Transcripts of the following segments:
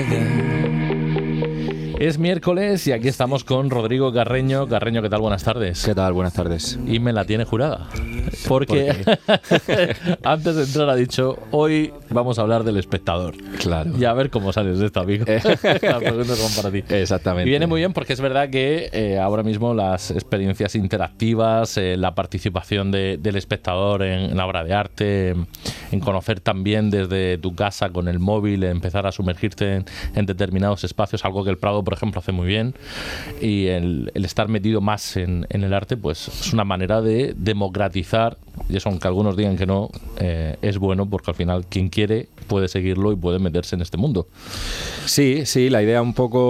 Es miércoles y aquí estamos con Rodrigo Carreño. Carreño, ¿qué tal? Buenas tardes. ¿Qué tal? Buenas tardes. Y me la tiene jurada. Porque antes de entrar ha dicho, hoy vamos a hablar del espectador. Claro. Y a ver cómo sales de esto, amigo. Las preguntas son para ti. Exactamente. Y viene muy bien porque es verdad que ahora mismo las experiencias interactivas, la participación del espectador en la obra de arte, en conocer también desde tu casa con el móvil, empezar a sumergirte en determinados espacios, algo que el Prado, por ejemplo, hace muy bien, y el estar metido más en el arte, pues es una manera de democratizar, y eso, aunque algunos digan que no, es bueno porque al final quien quiere puede seguirlo y puede meterse en este mundo. Sí, la idea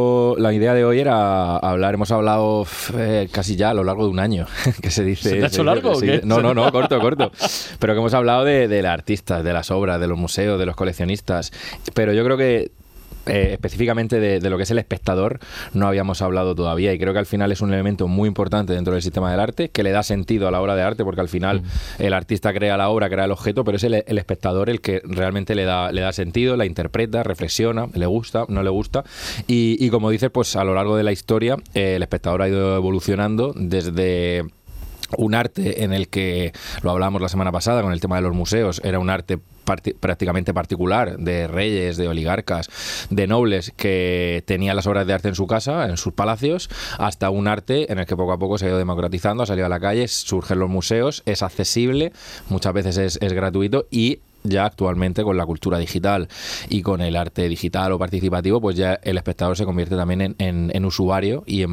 de hoy era hablar, hemos hablado casi ya a lo largo de un año, que se dice. ¿Se te ha hecho largo o qué? No, corto. Pero que hemos hablado de artistas, de las obras, de los museos, de los coleccionistas, pero yo creo que específicamente de lo que es el espectador no habíamos hablado todavía, y creo que al final es un elemento muy importante dentro del sistema del arte, que le da sentido a la obra de arte, porque al final el artista crea la obra, crea el objeto, pero es el espectador el que realmente le da sentido, la interpreta, reflexiona, le gusta, no le gusta, y como dices, pues a lo largo de la historia el espectador ha ido evolucionando desde un arte en el que, lo hablábamos la semana pasada con el tema de los museos, era un arte prácticamente particular, de reyes, de oligarcas, de nobles que tenían las obras de arte en su casa, en sus palacios, hasta un arte en el que poco a poco se ha ido democratizando, ha salido a la calle, surgen los museos, es accesible, muchas veces es gratuito, y ya actualmente con la cultura digital y con el arte digital o participativo, pues ya el espectador se convierte también en usuario y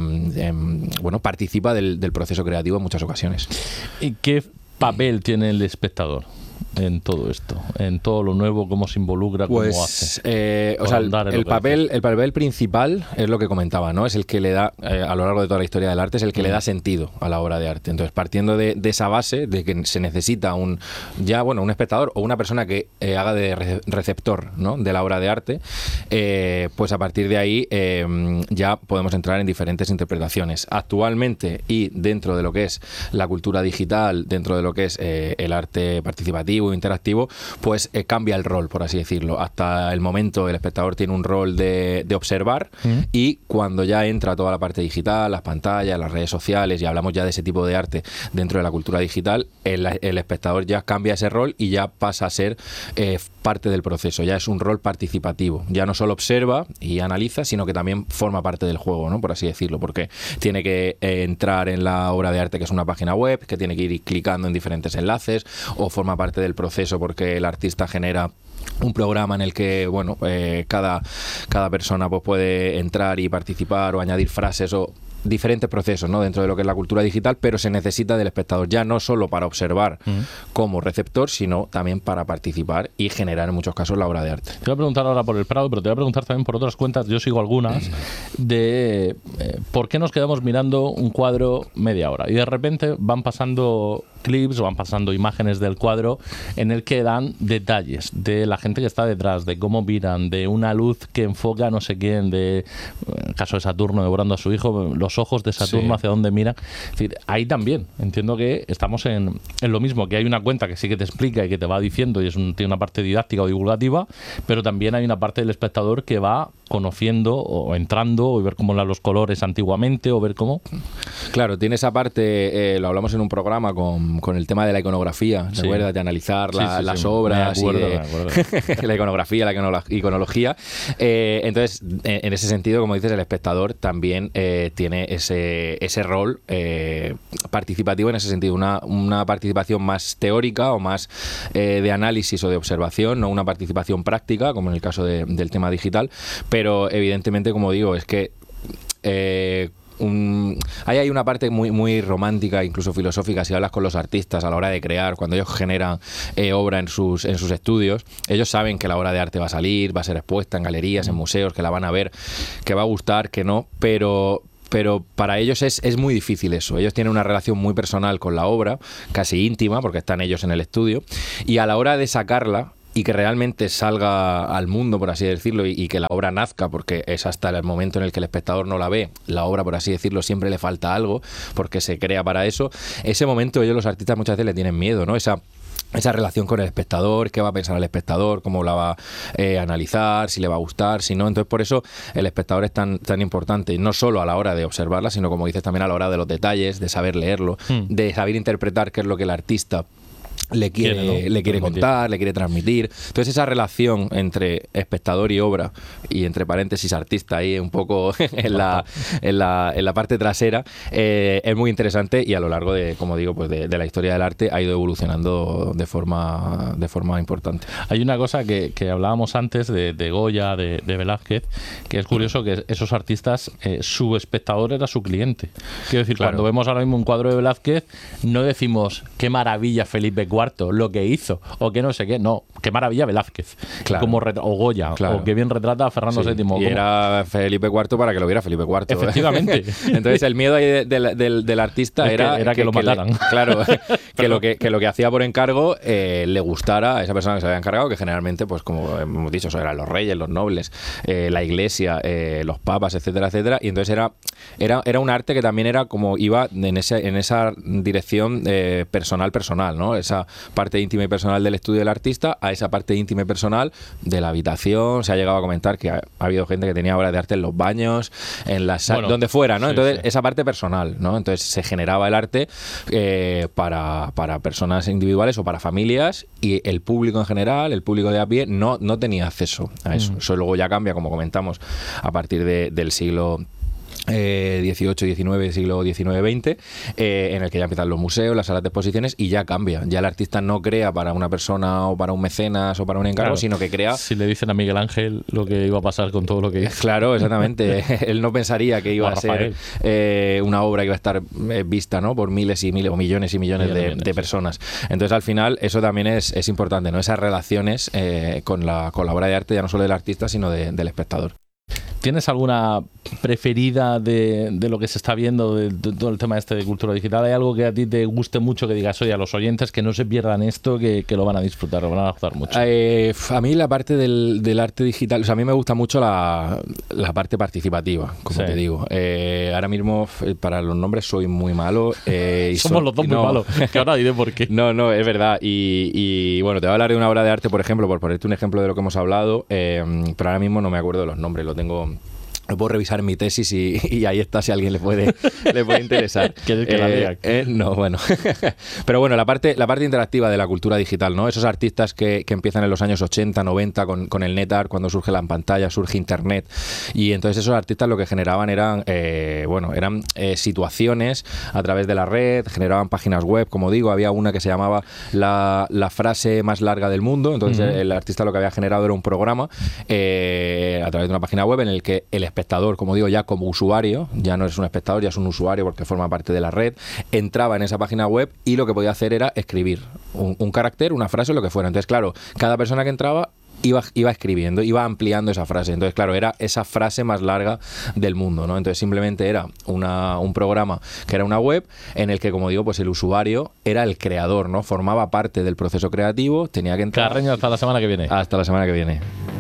bueno, participa del proceso creativo en muchas ocasiones. ¿Y qué papel tiene el espectador en todo esto, en todo lo nuevo, cómo se involucra, cómo hace? O sea, el papel principal es lo que comentaba, ¿no? Es el que le da, a lo largo de toda la historia del arte, es el que le da sentido a la obra de arte. Entonces, partiendo de esa base, de que se necesita un espectador o una persona que haga de receptor, ¿no?, de la obra de arte, pues a partir de ahí ya podemos entrar en diferentes interpretaciones. Actualmente, y dentro de lo que es la cultura digital, dentro de lo que es el arte participativo, interactivo, pues cambia el rol, por así decirlo. Hasta el momento el espectador tiene un rol de observar, y cuando ya entra toda la parte digital, las pantallas, las redes sociales, y hablamos ya de ese tipo de arte dentro de la cultura digital, el espectador ya cambia ese rol y ya pasa a ser parte del proceso, ya es un rol participativo, ya no solo observa y analiza, sino que también forma parte del juego, ¿no?, por así decirlo, porque tiene que entrar en la obra de arte, que es una página web, que tiene que ir clicando en diferentes enlaces, o forma parte del proceso porque el artista genera un programa en el que, bueno, cada persona pues puede entrar y participar o añadir frases o diferentes procesos, ¿no?, dentro de lo que es la cultura digital, pero se necesita del espectador ya no solo para observar como receptor, sino también para participar y generar en muchos casos la obra de arte. Te voy a preguntar ahora por el Prado, pero te voy a preguntar también por otras cuentas, yo sigo algunas, de por qué nos quedamos mirando un cuadro media hora y de repente van pasando clips o van pasando imágenes del cuadro en el que dan detalles de la gente que está detrás, de cómo miran, de una luz que enfoca a no sé quién, de, en el caso de Saturno devorando a su hijo, los ojos de Saturno hacia dónde miran. Es decir, ahí también entiendo que estamos en lo mismo, que hay una cuenta que sí que te explica y que te va diciendo, y tiene una parte didáctica o divulgativa, pero también hay una parte del espectador que va conociendo o entrando o ver cómo eran los colores antiguamente o ver cómo. Claro, tiene esa parte, lo hablamos en un programa con el tema de la iconografía, ¿te acuerdas? De analizar las obras, me acuerdo. La iconografía, la iconología. Entonces, en ese sentido, como dices, el espectador también tiene ese rol participativo en ese sentido, una participación más teórica o más de análisis o de observación, no una participación práctica, como en el caso del tema digital, pero evidentemente, como digo, es que ahí hay una parte muy, muy romántica, incluso filosófica. Si hablas con los artistas a la hora de crear, cuando ellos generan obra en sus estudios, ellos saben que la obra de arte va a salir, va a ser expuesta en galerías, en museos, que la van a ver, que va a gustar, que no, pero para ellos es muy difícil eso. Ellos tienen una relación muy personal con la obra, casi íntima, porque están ellos en el estudio, y a la hora de sacarla y que realmente salga al mundo, por así decirlo, y que la obra nazca, porque es hasta el momento en el que el espectador no la ve, la obra, por así decirlo, siempre le falta algo, porque se crea para eso. Ese momento ellos, los artistas, muchas veces le tienen miedo, ¿no? Esa esa relación con el espectador, qué va a pensar el espectador, cómo la va a analizar, si le va a gustar, si no. Entonces, por eso el espectador es tan importante, no solo a la hora de observarla, sino, como dices, también a la hora de los detalles, de saber leerlo, de saber interpretar qué es lo que el artista le quiere contar, le quiere transmitir. Entonces, esa relación entre espectador y obra, y entre paréntesis artista ahí un poco en la parte trasera, es muy interesante, y a lo largo de, como digo, pues de la historia del arte ha ido evolucionando de forma importante. Hay una cosa que hablábamos antes de Goya, de Velázquez, que es curioso, que esos artistas, su espectador era su cliente. Quiero decir, cuando vemos ahora mismo un cuadro de Velázquez, no decimos qué maravilla Felipe IV, lo que hizo, o que no sé qué, no, qué maravilla Velázquez, como o Goya, o qué bien retrata a Fernando VII. Y era Felipe IV para que lo viera Felipe IV. Efectivamente. Entonces, el miedo ahí del artista era que lo mataran. Que lo que hacía por encargo le gustara a esa persona que se había encargado, que generalmente, pues como hemos dicho, eso eran los reyes, los nobles, la iglesia, los papas, etcétera, etcétera. Y entonces era un arte que también era como iba en esa dirección personal, ¿no? Esa parte íntima y personal del estudio del artista a esa parte íntima y personal de la habitación. Se ha llegado a comentar que ha habido gente que tenía obras de arte en los baños, en las donde fuera, ¿no? Entonces, esa parte personal, ¿no? Entonces, se generaba el arte para personas individuales o para familias, y el público en general, el público de a pie, no tenía acceso a eso. Eso luego ya cambia, como comentamos, a partir del siglo XVIII, XIX, siglo XIX-XX, en el que ya empiezan los museos, las salas de exposiciones, y ya cambia. Ya el artista no crea para una persona o para un mecenas o para un encargo, sino que crea... Si le dicen a Miguel Ángel lo que iba a pasar con todo lo que hizo. Claro, exactamente. Él no pensaría que iba a ser una obra que iba a estar vista, ¿no?, por miles y miles o millones y millones de personas. Entonces, al final, eso también es importante, ¿no? Esas relaciones con la obra de arte, ya no solo del artista, sino del espectador. ¿Tienes alguna preferida de lo que se está viendo, de todo el tema de cultura digital? ¿Hay algo que a ti te guste mucho, que digas, oye, a los oyentes que no se pierdan esto, que lo van a disfrutar, lo van a gustar mucho? A mí la parte del arte digital, o sea, a mí me gusta mucho la parte participativa, como te digo. Ahora mismo, para los nombres soy muy malo. Somos los dos muy malos, que ahora diré por qué. No, es verdad. Y bueno, te voy a hablar de una obra de arte, por ejemplo, por ponerte un ejemplo de lo que hemos hablado, pero ahora mismo no me acuerdo de los nombres, lo puedo revisar en mi tesis y ahí está, si a alguien le puede interesar. ¿Quieres que la lea? No, bueno. Pero bueno, la parte interactiva de la cultura digital, ¿no? Esos artistas que empiezan en los años 80, 90 con el NetArt, cuando surge la pantalla, surge Internet. Y entonces esos artistas lo que generaban eran situaciones a través de la red, generaban páginas web, como digo. Había una que se llamaba la frase más larga del mundo. Entonces el artista lo que había generado era un programa a través de una página web en el que el espectador, como digo, ya como usuario, ya no es un espectador, ya es un usuario porque forma parte de la red, entraba en esa página web y lo que podía hacer era escribir un carácter, una frase, lo que fuera. Entonces, claro, cada persona que entraba iba escribiendo, iba ampliando esa frase. Entonces, claro, era esa frase más larga del mundo, ¿no? Entonces, simplemente era un programa que era una web en el que, como digo, pues el usuario era el creador, ¿no? Formaba parte del proceso creativo, tenía que entrar... Carreño, hasta la semana que viene. Hasta la semana que viene.